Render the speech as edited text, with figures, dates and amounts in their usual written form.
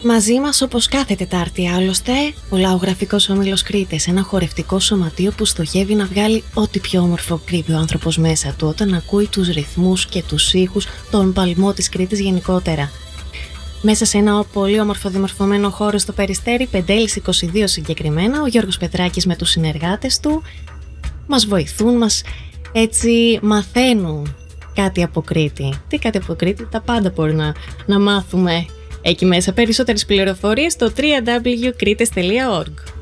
Μαζί μας όπως κάθε Τετάρτη άλλωστε, ο Λαογραφικός Όμιλος Κρήτες, ένα χορευτικό σωματείο που στοχεύει να βγάλει ό,τι πιο όμορφο κρύβει ο άνθρωπος μέσα του όταν ακούει τους ρυθμούς και τους ήχους, τον παλμό της Κρήτης γενικότερα. Μέσα σε ένα πολύ όμορφο δημορφωμένο χώρο στο Περιστέρι, Πεντέλης 22 συγκεκριμένα, ο Γιώργος Πετράκης με τους συνεργάτες του μας βοηθούν, μας έτσι μαθαίνουν κάτι από Κρήτη. Τι κάτι από Κρήτη, τα πάντα μπορεί να μάθουμε εκεί μέσα. Περισσότερες πληροφορίες στο www.krites.org.